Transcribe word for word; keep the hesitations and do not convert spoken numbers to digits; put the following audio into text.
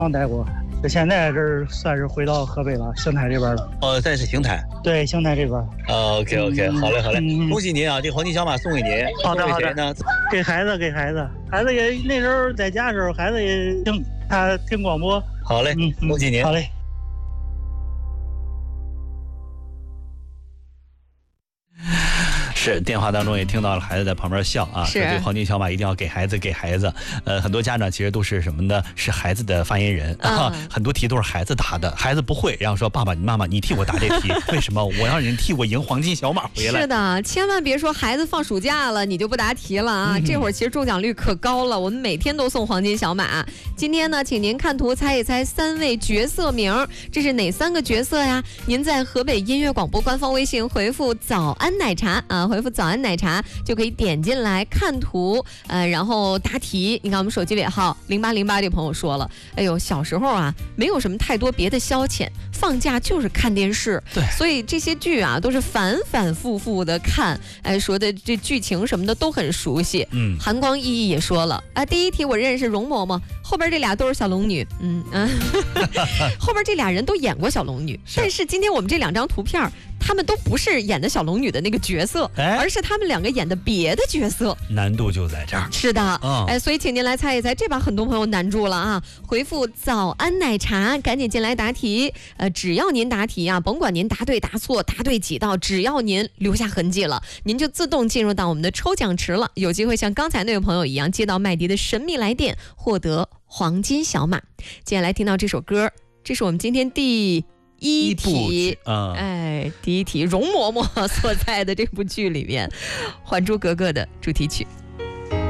刚待过，这现在这儿算是回到河北了，邢台这边了。 哦，在是邢台。 对，邢台这边。 哦 ，OK OK，、嗯、好嘞好嘞、嗯，恭喜您啊！这黄金小马送给您。 好的好的。 呢？ 给孩子给孩子，孩子也那时候在家的时候，孩子也听他听广播。 好嘞，嗯，恭喜您。 好嘞。 是电话当中也听到了孩子在旁边笑啊，说这黄金小马一定要给孩子给孩子。呃，很多家长其实都是什么呢？是孩子的发言人、嗯、啊，很多题都是孩子答的，孩子不会，然后说爸爸、你妈妈，你替我答这题，为什么？我让人替我赢黄金小马回来。 是的，千万别说孩子放暑假了，你就不答题了啊！嗯、这会儿其实中奖率可高了，我们每天都送黄金小马。今天呢，请您看图猜一猜三位角色名，这是哪三个角色呀？您在河北音乐广播官方微信回复“早安奶茶”啊。回复早安奶茶就可以点进来看图，呃，然后答题。你看我们手机尾号零八零八这朋友说了，哎呦，小时候啊，没有什么太多别的消遣，放假就是看电视， 对， 所以这些剧啊都是反反复复的看，哎，说的这剧情什么的都很熟悉。嗯，寒光熠熠也说了啊，第一题我认识容嬷嬷，后边这俩都是小龙女，嗯嗯，后边这俩人都演过小龙女，但是今天我们这两张图片。他们都不是演的小龙女的那个角色，哎、而是他们两个演的别的角色， 难度就在这儿。 是的，哦、哎，所以请您来猜一猜，这把很多朋友难住了啊！回复“早安奶茶”，赶紧进来答题。呃，只要您答题啊，甭管您答对答错，答对几道，只要您留下痕迹了，您就自动进入到我们的抽奖池了，有机会像刚才那位朋友一样，接到麦迪的神秘来电，获得黄金小马。接下来听到这首歌，这是我们今天第。一题，嗯，哎，第一题，容嬷嬷所在的这部剧里面，《还珠格格》的主题曲。